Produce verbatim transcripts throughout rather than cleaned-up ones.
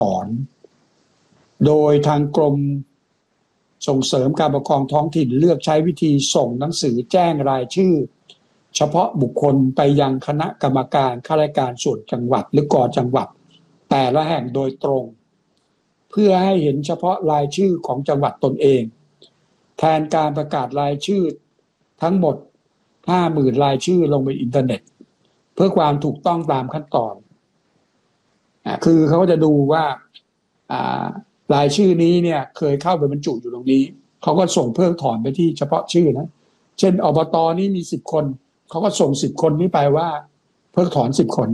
อนโดยทางกรมส่งเสริมการปกครองท้องถิ่นเลือกใช้วิธีส่งหนังสือแจ้งรายชื่อเฉพาะบุคคลไปยังคณะกรรมการข้าราชการส่วนจังหวัดหรือกจังหวัดแต่ละแห่งโดยตรงเพื่อให้เห็นเฉพาะรายชื่อของจังหวัดตนเองแทนการประกาศรายชื่อทั้งหมด ห้าหมื่น รายชื่อลงบนอินเทอร์เน็ตเพื่อความถูกต้องตามขั้นตอนอ่าคือเขาก็จะดูว่าอ่ารายชื่อนี้เนี่ยเคยเข้าไปบรรจุอยู่ตรงนี้เขาก็ส่งเพิกถอนไปที่เฉพาะชื่อนะเช่นอบต.นี้มีสิบคนเขาก็ส่งสิบคนนี้ไปว่าเพิกถอนสิบคน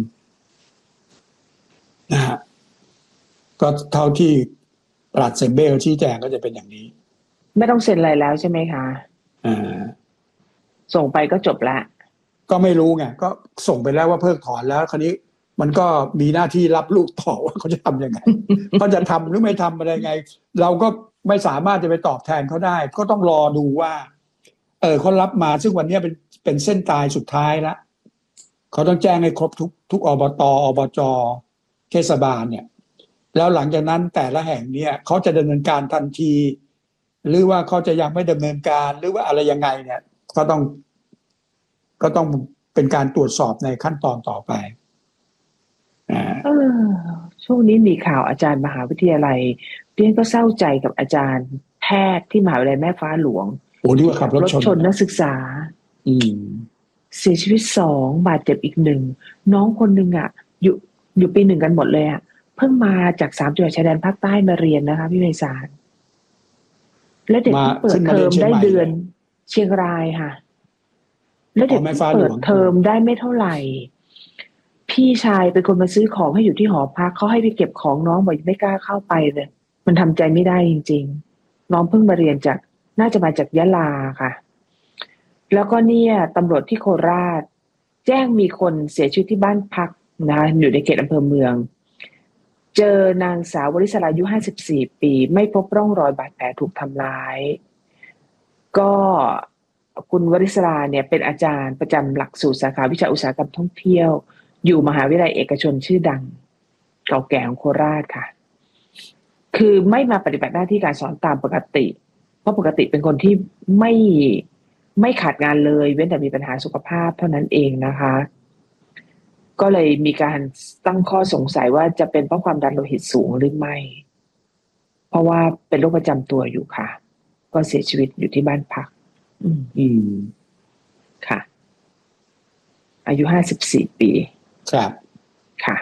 นะฮะก็เท่าที่ปลัดเซมเบลชี้แจงก็จะเป็นอย่างนี้ไม่ต้องเซ็นอะไรแล้วใช่ไหมคะอ่าส่งไปก็จบละก็ไม่รู้ไงก็ส่งไปแล้วว่าเพิกถอนแล้วคราวนี้มันก็มีหน้าที่รับลูกต่อว่าเขาจะทำยังไง เขาจะทำหรือไม่ทำอะไรไงเราก็ไม่สามารถจะไปตอบแทนเขาได้ก็ต้องรอดูว่าเออเขารับมาซึ่งวันนี้เป็นเป็นเส้นตายสุดท้ายแล้วเขาต้องแจ้งให้ครบทุกทุกอบต.อบจ.เทศบาลเนี่ยแล้วหลังจากนั้นแต่ละแห่งเนี่ยเขาจะดำเนินการทันทีหรือว่าเขาจะยังไม่ดำเนินการหรือว่าอะไรยังไงเนี่ยก็ต้องก็ต้องเป็นการตรวจสอบในขั้นตอนต่อไปเออช่วงนี้มีข่าวอาจารย์มหาวิทยาลัยเรียนก็เศร้าใจกับอาจารย์แพทย์ที่มหาวิทยาลัยแม่ฟ้าหลวงโอ้ที่ว่าขับรถชนชนนักศึกษาอืมเสียชีวิตสองบาดเจ็บอีกหนึ่งน้องคนหนึ่งอ่ะอยู่อยู่ปีหนึ่งกันหมดเลยอ่ะเพิ่งมาจากสามจังหวัดชายแดนภาคใต้มาเรียนนะคะพี่ไพศาลและเด็กเปิดเทอมได้เดือนเชียงรายค่ะแล้วเด็กเปิดเทอมได้ไม่เท่าไหร่พี่ชายเป็นคนมาซื้อของให้อยู่ที่หอพักเขาให้ไปเก็บของน้องบอกไม่กล้าเข้าไปเลยมันทำใจไม่ได้จริงๆน้องเพิ่งมาเรียนจากน่าจะมาจากยะลาค่ะแล้วก็เนี่ยตำรวจที่โคราชแจ้งมีคนเสียชีวิตที่บ้านพักนะอยู่ในเขตอำเภอเมืองเจอนางสาววริศราอายุห้าสิบสี่ปีไม่พบร่องรอยบาดแผลถูกทำร้ายก็คุณวริศราเนี่ยเป็นอาจารย์ประจำหลักสูตรสาขาวิชาอุตสาหกรรมท่องเที่ยวอยู่มหาวิทยาลัยเอกชนชื่อดังเก่าแก่ของโคราชค่ะคือไม่มาปฏิบัติหน้าที่การสอนตามปกติเพราะปกติเป็นคนที่ไม่ไม่ขาดงานเลยเว้นแต่มีปัญหาสุขภาพเท่านั้นเองนะคะก็เลยมีการตั้งข้อสงสัยว่าจะเป็นเพราะความดันโลหิตสูงหรือไม่เพราะว่าเป็นโรคประจำตัวอยู่ค่ะก็เสียชีวิตอยู่ที่บ้านพักอืมอืมค่ะอายุห้าสิบสี่ปีครับค่ะ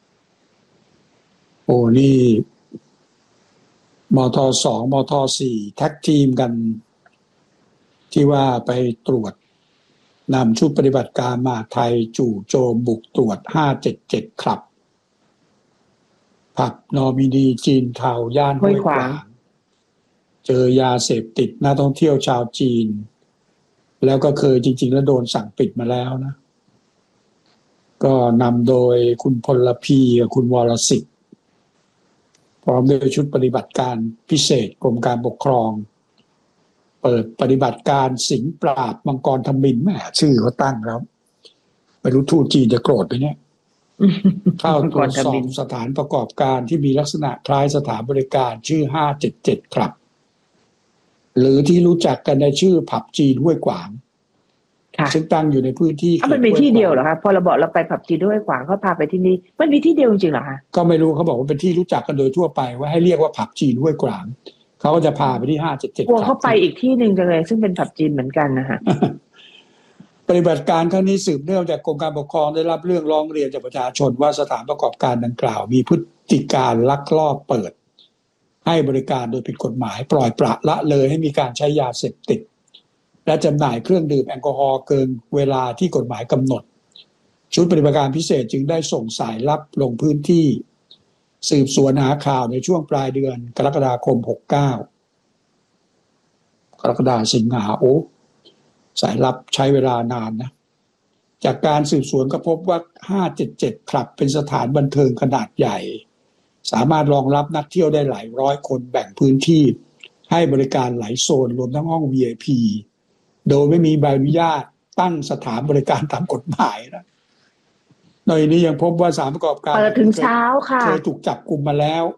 โอ้นี่มทสองมทสี่แท็กทีมกันที่ว่าไปตรวจนำชุดปฏิบัติการมหาดไทยจู่โจมบุกตรวจห้าเจ็ดเจ็ดคลับผับนอมินีจีนเทาย่านห้วยขวางเจอยาเสพติดนักท่องเที่ยวชาวจีนแล้วก็เคยจริงๆแล้วโดนสั่งปิดมาแล้วนะก็นำโดยคุณพลพีกับคุณวรสิทธิ์พร้อมด้วยชุดปฏิบัติการพิเศษกรมการปกครองเปิดปฏิบัติการสิงห์ปราบมังกรทมิฬแม่ชื่อเขาตั้งแล้วไม่รู้ทูตจีนจะโกรธไหมเนี่ยเข้าตรวจสอบสถานประกอบการที่มีลักษณะคล้ายสถานบริการชื่อห้าเจ็ดเจ็ดครับหรือที่รู้จักกันในชื่อผับจีนห้วยขวางซึ่งตั้งอยู่ในพื้นที่มันมีที่เดียวเหรอคะพอเราบอกเราไปผับจีนห้วยขวางเขาพาไปที่นี่มันมีที่เดียวจริงๆเหรอคะก็ไม่รู้เขาบอกว่าเป็นที่รู้จักกันโดยทั่วไปว่าให้เรียกว่าผับจีนห้วยขวางเขาก็จะพาไปที่ห้าเจ็ดเจ็ดกลัวเขาไปอีกที่หนึ่งจังเลยซึ่งเป็นผับจีนเหมือนกันนะฮะปฏิบัติการครั้งนี้สืบเนื่องจากกรมการปกครองได้รับเรื่องร้องเรียนจากประชาชนว่าสถานประกอบการดังกล่าวมีพฤติการลักลอบเปิดให้บริการโดยผิดกฎหมายปล่อยปละละเลยให้มีการใช้ยาเสพติดและจำหน่ายเครื่องดื่มแอลกอฮอล์เกินเวลาที่กฎหมายกำหนดชุดปฏิบัติการพิเศษจึงได้ส่งสายลับลงพื้นที่สืบสวนหาข่าวในช่วงปลายเดือนกรกฎาคมหกเก้ากรกฎาคมสิงหาโอ้สายลับใช้เวลานานนะจากการสืบสวนก็พบว่าห้าเจ็ดเจ็ดคลับเป็นสถานบันเทิงขนาดใหญ่สามารถรองรับนักเที่ยวได้หลายร้อยคนแบ่งพื้นที่ให้บริการหลายโซนรวมทั้งห้อง วี ไอ พี โดยไม่มีใบอนุญาตตั้งสถานบริการตามกฎหมายนะในนี้ยังพบว่าสถานประกอบการเปิดถึงเช้าค่ะเคยถูกจับกุมมาแล้ว